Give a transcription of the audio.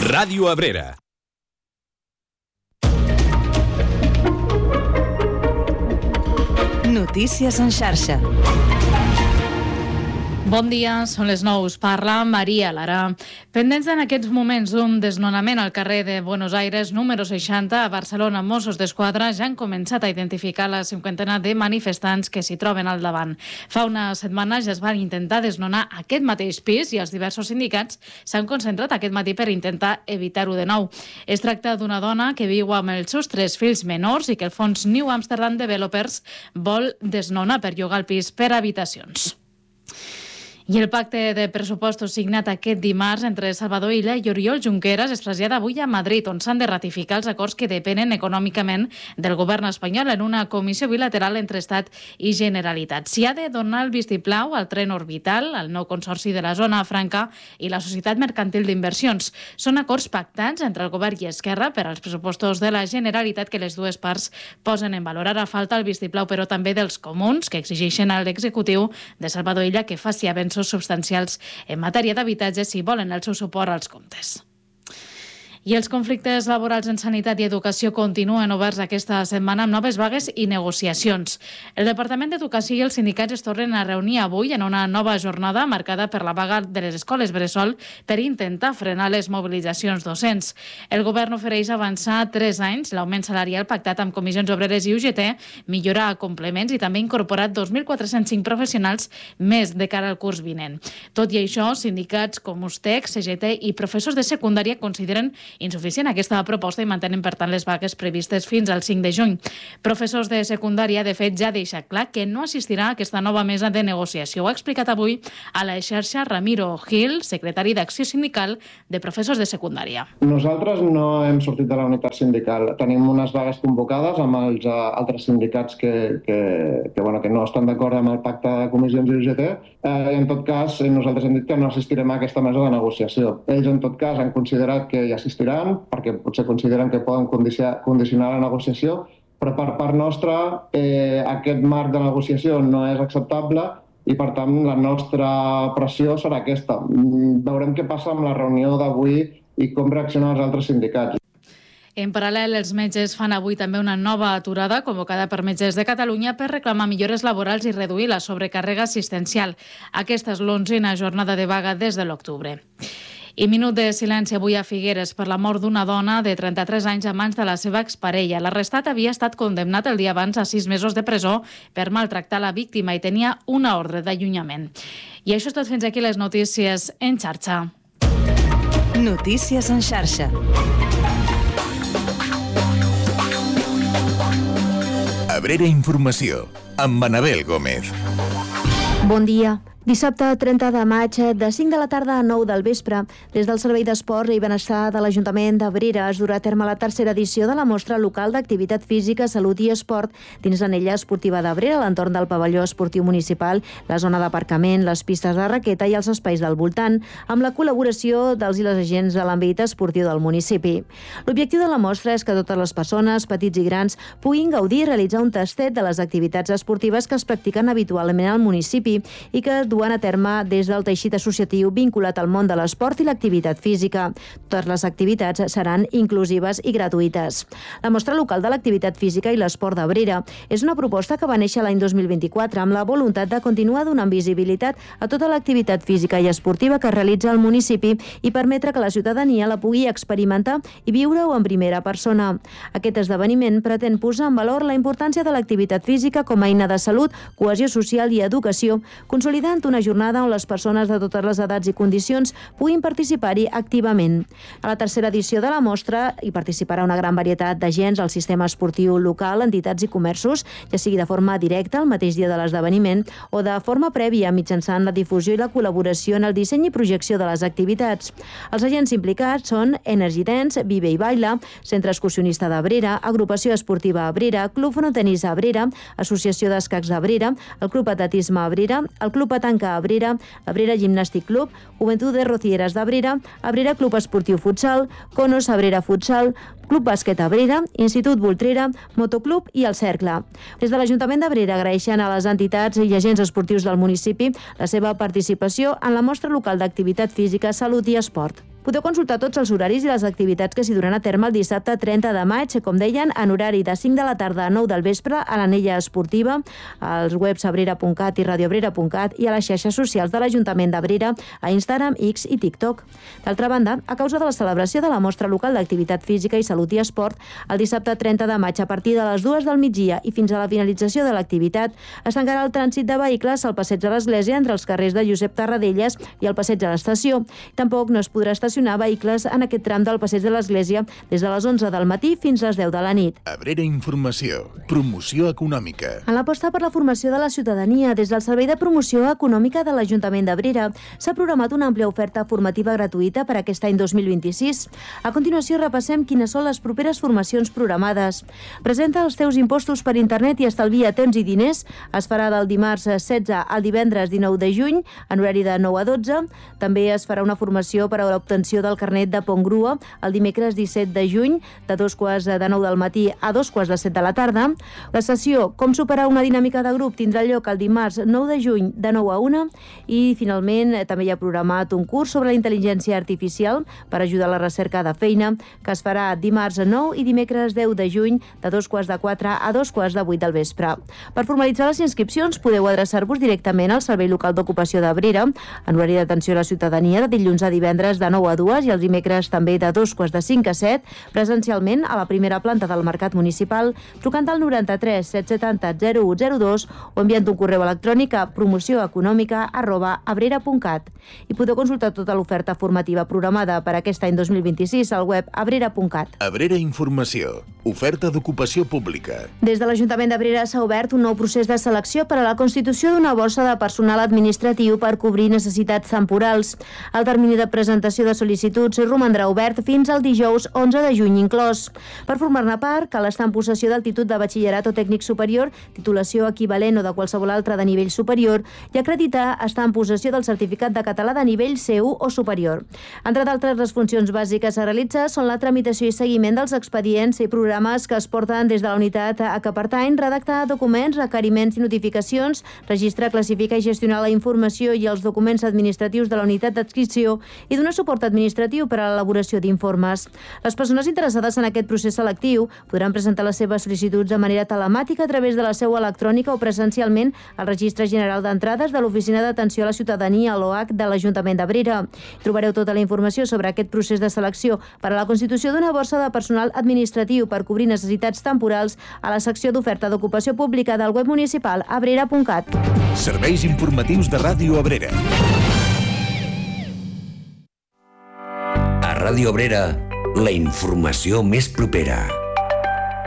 Ràdio Abrera. Notícies en xarxa. Bon dia, són les 9, us parla Maria Lara. Pendents en aquests moments d'un desnonament al carrer de Buenos Aires, número 60, a Barcelona, Mossos d'Esquadra ja han començat a identificar la 50 de manifestants que s'hi troben al davant. Fa una setmana ja es van intentar desnonar aquest mateix pis i els diversos sindicats s'han concentrat aquest matí per intentar evitar-ho de nou. Es tracta d'una dona que viu amb els seus 3 fills menors i que el fons New Amsterdam Developers vol desnonar per llogar el pis per habitacions. I el pacte de pressupostos signat aquest dimarts entre Salvador Illa i Oriol Junqueras es trasllada avui a Madrid, on s'han de ratificar els acords que depenen econòmicament del govern espanyol en una comissió bilateral entre Estat i Generalitat. S'hi ha de donar el vistiplau al tren orbital, al nou consorci de la Zona Franca i la Societat Mercantil d'Inversions. Són acords pactats entre el govern i Esquerra per als pressupostos de la Generalitat que les dues parts posen en valor. Ara falta el vistiplau, però també dels comuns, que exigeixen a l'executiu de Salvador Illa que faci avenços substancials en matèria d'habitatge si volen el seu suport als comptes. I els conflictes laborals en sanitat i educació continuen oberts aquesta setmana amb noves vagues i negociacions. El Departament d'Educació i els sindicats es tornen a reunir avui en una nova jornada marcada per la vaga de les escoles bressol per intentar frenar les mobilitzacions docents. El govern ofereix avançar 3 anys l'augment salarial pactat amb comissions obreres i UGT, millorar complements i també incorporar 2.405 professionals més de cara al curs vinent. Tot i això, sindicats com USTEC, CGT i professors de secundària consideren insuficient aquesta proposta i mantenen, per tant, les vagues previstes fins al 5 de juny. Professors de secundària, de fet, ja ha deixat clar que no assistirà a aquesta nova mesa de negociació. Ho ha explicat avui a la xarxa Ramiro Gil, secretari d'Acció Sindical de Professors de Secundària. Nosaltres no hem sortit de la unitat sindical. Tenim unes vagues convocades amb els altres sindicats que no estan d'acord amb el pacte de comissions i UGT. En tot cas, nosaltres hem dit que no assistirem a aquesta mesa de negociació. Ells, en tot cas, han considerat que hi assistiran perquè potser consideren que poden condicionar la negociació, però per part nostra aquest marc de negociació no és acceptable i, per tant, la nostra pressió serà aquesta. Veurem què passa amb la reunió d'avui i com reaccionen els altres sindicats. En paral·lel, els metges fan avui també una nova aturada convocada per Metges de Catalunya per reclamar millores laborals i reduir la sobrecàrrega assistencial. Aquesta és l'11a jornada de vaga des de l'octubre. I minut de silenci avui a Figueres per la mort d'una dona de 33 anys a mans de la seva exparella. L'arrestat havia estat condemnat el dia abans a 6 mesos de presó per maltractar la víctima i tenia una ordre d'allunyament. I això és tot, fins aquí les notícies en xarxa. Notícies en xarxa. Abrera Informació, amb Anabel Gómez. Bon dia. Dissabte 30 de maig, de 5 de la tarda a 9 del vespre, des del Servei d'Esport i Benestar de l'Ajuntament d'Abrera es durà a terme la tercera edició de la mostra local d'activitat física, salut i esport dins l'anella esportiva d'Abrera, a l'entorn del pavelló esportiu municipal, la zona d'aparcament, les pistes de raqueta i els espais del voltant, amb la col·laboració dels i les agents de l'àmbit esportiu del municipi. L'objectiu de la mostra és que totes les persones, petits i grans, puguin gaudir i realitzar un tastet de les activitats esportives que es practiquen habitualment al municipi i que duen a terme des del teixit associatiu vinculat al món de l'esport i l'activitat física. Totes les activitats seran inclusives i gratuïtes. La mostra local de l'activitat física i l'esport d'Abrera és una proposta que va néixer l'any 2024 amb la voluntat de continuar donant visibilitat a tota l'activitat física i esportiva que realitza el municipi i permetre que la ciutadania la pugui experimentar i viure-ho en primera persona. Aquest esdeveniment pretén posar en valor la importància de l'activitat física com a eina de salut, cohesió social i educació, consolidant una jornada on les persones de totes les edats i condicions puguin participar-hi activament. A la tercera edició de la mostra hi participarà una gran varietat d'agents al sistema esportiu local, entitats i comerços, ja sigui de forma directa el mateix dia de l'esdeveniment o de forma prèvia mitjançant la difusió i la col·laboració en el disseny i projecció de les activitats. Els agents implicats són Energy Dance, Vive i Baila, Centre Excursionista d'Abrera, Agrupació Esportiva Abrera, Club Frontenis Abrera, Associació d'Escacs d'Abrera, el Club Atletisme Abrera, el Club Petanca Abrera, Abrera Gimnàstic Club, Juventud de Rocieres d'Abrera, Abrera Club Esportiu Futsal, Conos Abrera Futsal, Club Bàsquet Abrera, Institut Voltrera, Motoclub i el Cercle. Des de l'Ajuntament d'Abrera agraeixen a les entitats i agents esportius del municipi la seva participació en la mostra local d'activitat física, salut i esport. Podeu consultar tots els horaris i les activitats que s'hi duran a terme el dissabte 30 de maig, com deien, en horari de 5 de la tarda a 9 del vespre a l'Anella Esportiva, als webs abrera.cat i radioabrera.cat i a les xarxes socials de l'Ajuntament d'Abrera, a Instagram, X i TikTok. D'altra banda, a causa de la celebració de la mostra local d'activitat física i salut i esport, el dissabte 30 de maig a partir de les 2 del migdia i fins a la finalització de l'activitat, es tancarà el trànsit de vehicles al passeig de l'Església entre els carrers de Josep Tarradellas i el passeig de l'Estació. Tampoc no es podrà estacionar vehicles en aquest tram del passeig de l'Església des de les 11 del matí fins a les 10 de la nit. Abrera Informació. Promoció econòmica. En l'aposta per la formació de la ciutadania, des del Servei de Promoció Econòmica de l'Ajuntament d'Abrera, s'ha programat una àmplia oferta formativa gratuïta per aquest any 2026. A continuació, repassem quines són les properes formacions programades. Presenta els teus impostos per internet i estalvia temps i diners. Es farà del dimarts 16 al divendres 19 de juny, en horari de 9 a 12. També es farà una formació per a l'obtenció del carnet de pont grua el dimecres 17 de juny, de 2:45 del matí a 2:45 de la tarda. La sessió Com superar una dinàmica de grup tindrà lloc el dimarts 9 de juny de 9 a 1 i, finalment, també hi ha programat un curs sobre la intel·ligència artificial per ajudar a la recerca de feina, que es farà dimarts 9 i dimecres 10 de juny de 2:45 a 2:45 del vespre. Per formalitzar les inscripcions podeu adreçar-vos directament al Servei Local d'Ocupació d'Abrera, en horari d'atenció a la ciutadania de dilluns a divendres de 9 a 2 i els dimecres també de 2:45 a 7, presencialment a la primera planta del Mercat Municipal, trucant al 93 770 0102 o enviant un correu electrònic a promocioeconòmica@abrera.cat. I podeu consultar tota l'oferta formativa programada per aquest any 2026 al web abrera.cat. Abrera Informació. Oferta d'ocupació pública. Des de l'Ajuntament d'Abrera s'ha obert un nou procés de selecció per a la constitució d'una borsa de personal administratiu per cobrir necessitats temporals. El termini de presentació de sol·licituds romandrà obert fins al dijous 11 de juny inclòs. Per formar-ne part, cal estar en possessió del títol de batxillerat o tècnic superior, titulació equivalent o de qualsevol altra de nivell superior, i acreditar estar en possessió del certificat de català de nivell C1 o superior. Entre d'altres, les funcions bàsiques a realitzar són la tramitació i seguiment dels expedients i programes que es porten des de la unitat a què pertany, redactar documents, requeriments i notificacions, registrar, classificar i gestionar la informació i els documents administratius de la unitat d'adscripció i donar suport administratiu per a l'elaboració d'informes. Les persones interessades en aquest procés selectiu podran presentar les seves sol·licituds de manera telemàtica a través de la seu electrònica o presencialment al Registre General d'Entrades de l'Oficina d'Atenció a la Ciutadania, l'OAC, de l'Ajuntament d'Abrera. Trobareu tota la informació sobre aquest procés de selecció per a la constitució d'una borsa de personal administratiu per cobrir necessitats temporals a la secció d'oferta d'ocupació pública del web municipal abrera.cat. Serveis informatius de Ràdio Abrera. A Ràdio Abrera, la informació més propera.